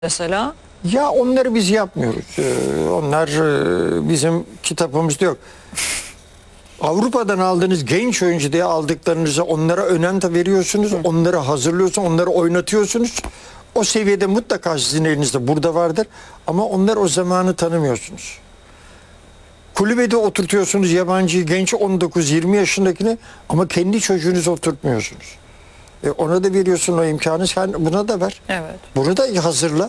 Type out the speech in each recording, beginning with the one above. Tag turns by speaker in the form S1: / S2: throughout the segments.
S1: mesela?
S2: Ya onları biz yapmıyoruz. Onlar bizim kitabımızda yok. Avrupa'dan aldığınız genç oyuncu diye aldıklarınızı onlara önem de veriyorsunuz. Onları hazırlıyorsunuz, onları oynatıyorsunuz. O seviyede mutlaka sizin elinizde burada vardır. Ama onlar o zamanı tanımıyorsunuz. Kulübede oturtuyorsunuz yabancı genç 19-20 yaşındakini ama kendi çocuğunuzu oturtmuyorsunuz. Ona da veriyorsun o imkanı, sen buna da ver.
S1: Evet.
S2: Bunu da hazırla.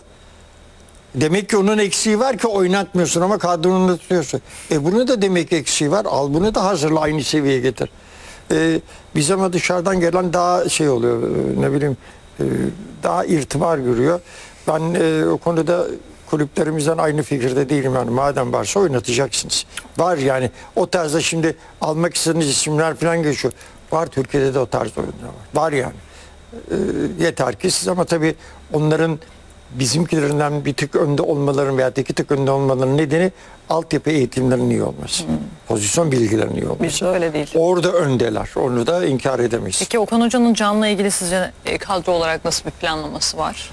S2: Demek ki onun eksiği var ki oynatmıyorsun ama kadronu tutuyorsun. Bunun da demek ki eksiği var. Al bunu da hazırla, aynı seviyeye getir. Biz ama dışarıdan gelen daha şey oluyor, ne bileyim, daha irtibar görüyor. Ben o konuda kulüplerimizden aynı fikirde değilim. Yani madem varsa oynatacaksınız. Var yani o tarzda şimdi almak istediğiniz isimler falan geçiyor. Var, Türkiye'de de o tarz oyunlar var. Var yani. Yeter ki siz, ama tabii onların bizimkilerinden bir tık önde olmaların veya iki tık önde olmaların nedeni altyapı eğitimlerinin iyi olması. Pozisyon bilgilerinin iyi olması.
S1: Biz öyle değil.
S2: Orada öndeler. Onu da inkar edemeyiz.
S1: Peki Okan Hoca'nın Can'la ilgili sizce kadro olarak nasıl bir planlaması var?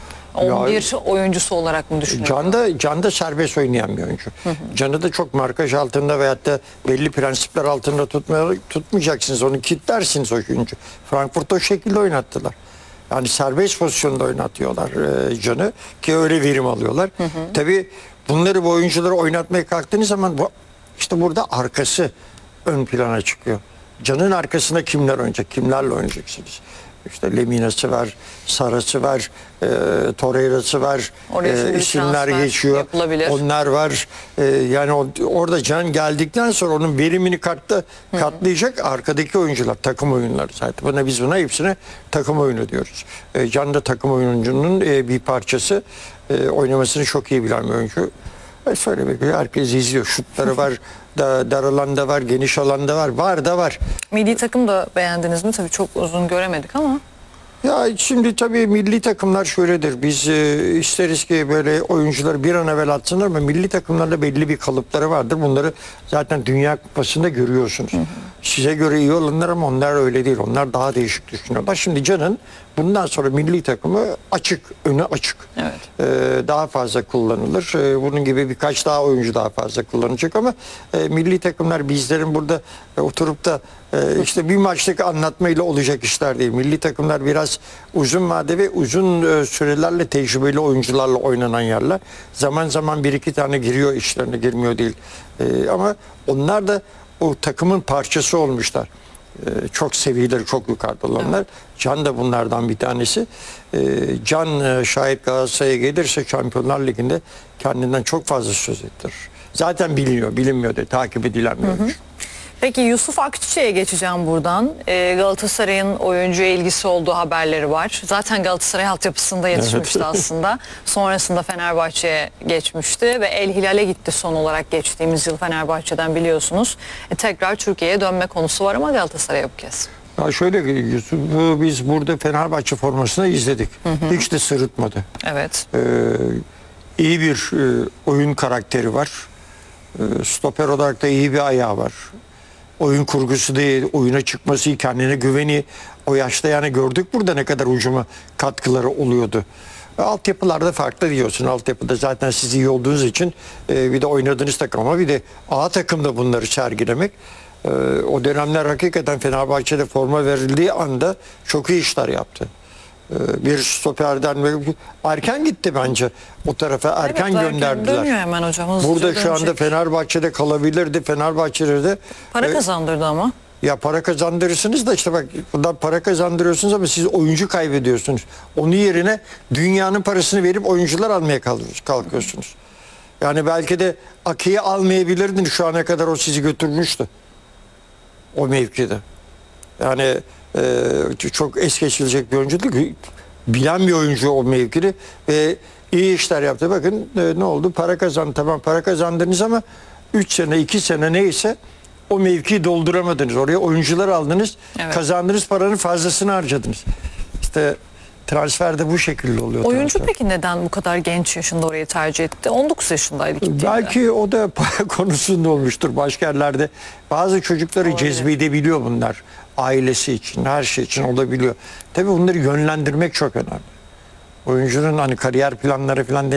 S1: 11 oyuncusu olarak mı düşünüyorsunuz?
S2: Can'da serbest oynayan bir oyuncu. Can'ı da çok markaj altında veyahut da belli prensipler altında tutmayacaksınız. Onu kilitlersiniz o oyuncu. Frankfurt'ta o şekilde oynattılar. Yani serbest pozisyonda oynatıyorlar Can'ı ki öyle verim alıyorlar. Tabii bunları, bu oyuncuları oynatmaya kalktığınız zaman işte burada arkası ön plana çıkıyor. Can'ın arkasında kimler oynayacak? Kimlerle oynayacaksınız? İşte Lemina'sı var, Sara'sı var, Torreira'sı var, isimler geçiyor.
S1: Yapılabilir.
S2: Onlar var. Yani orada Can geldikten sonra onun verimini katlayacak arkadaki oyuncular, takım oyunları zaten. Biz buna hepsine takım oyunu diyoruz. Can da takım oyuncunun bir parçası. Oynamasını çok iyi bilen bir oyuncu. Söylemek gibi herkes izliyor. Şutları var, dar alanda var, geniş alanda var. Var da var.
S1: Milli takım da beğendiniz mi? Tabii çok uzun göremedik ama.
S2: Ya şimdi tabii milli takımlar şöyledir. Biz isteriz ki böyle oyuncuları bir an evvel atsınlar ama milli takımlarda belli bir kalıpları vardır. Bunları zaten Dünya Kupası'nda görüyorsunuz. Size göre iyi olanlar ama onlar öyle değil. Onlar daha değişik düşünüyorlar. Şimdi Can'ın bundan sonra milli takımı açık, önü açık.
S1: Evet.
S2: Daha fazla kullanılır. Bunun gibi birkaç daha oyuncu daha fazla kullanacak ama milli takımlar bizlerin burada oturup da işte bir maçlık anlatmayla olacak işler değil. Milli takımlar biraz uzun vade ve uzun sürelerle tecrübeli oyuncularla oynanan yerler. Zaman zaman bir iki tane giriyor işlerine, girmiyor değil. Ama onlar da o takımın parçası olmuşlar. Çok seviyeleri çok yukarıda olanlar. Evet. Can da bunlardan bir tanesi. Can şayet Galatasaray'a gelirse Şampiyonlar Ligi'nde kendinden çok fazla söz ettirir. Zaten biliniyor, bilinmiyor da takip edilen bir oyuncu.
S1: Peki Yusuf Akçiçek'e geçeceğim buradan. Galatasaray'ın oyuncuya ilgisi olduğu haberleri var. Zaten Galatasaray altyapısında yetişmişti aslında. Sonrasında Fenerbahçe'ye geçmişti ve El Hilal'e gitti son olarak geçtiğimiz yıl Fenerbahçe'den, biliyorsunuz. Tekrar Türkiye'ye dönme konusu var ama Galatasaray'a bu kez.
S2: Ya şöyle Yusuf'u biz burada Fenerbahçe formasını izledik. Hiç de sırıtmadı.
S1: Evet.
S2: İyi bir oyun karakteri var. Stoper olarak da iyi bir ayağı var. Oyun kurgusu değil, oyuna çıkması, kendine güveni. O yaşta yani gördük burada ne kadar hücuma katkıları oluyordu. Altyapılarda farklı diyorsun. Altyapıda zaten siz iyi olduğunuz için bir de oynadığınız takım ama bir de A takımda bunları sergilemek. O dönemler hakikaten Fenerbahçe'de forma verildiği anda çok iyi işler yaptı. Bir stoperden erken gitti bence o tarafa, erken gönderdiler.
S1: Dönüyor hemen hocam.
S2: Burada şu anda Fenerbahçe'de kalabilirdi. Fenerbahçe'de de
S1: para kazandırdı ama.
S2: Ya para kazandırırsınız da işte bak, buradan para kazandırıyorsunuz ama siz oyuncu kaybediyorsunuz. Onun yerine dünyanın parasını verip oyuncular almaya kalkıyorsunuz. Yani belki de Aki'yi almayabilirdiniz, şu ana kadar o sizi götürmüştü. O mevkide. Yani çok es geçilecek bir oyuncu değil. Bilen bir oyuncu o mevkide ve iyi işler yaptı. Bakın ne oldu? Para kazandı. Tamam, para kazandınız ama 3 sene 2 sene neyse o mevkiyi dolduramadınız. Oraya oyuncular aldınız. Evet. Kazandığınız paranın fazlasını harcadınız. İşte transferde bu şekilde oluyor.
S1: Oyuncu
S2: transfer.
S1: Peki neden bu kadar genç yaşında orayı tercih etti? 19 yaşındaydı gittiğinde.
S2: Belki o da para konusunda olmuştur. Başka yerlerde bazı çocukları cezbedebiliyor bunlar. Ailesi için, her şey için olabiliyor. Tabii bunları yönlendirmek çok önemli. oyuncunun hani kariyer planları falan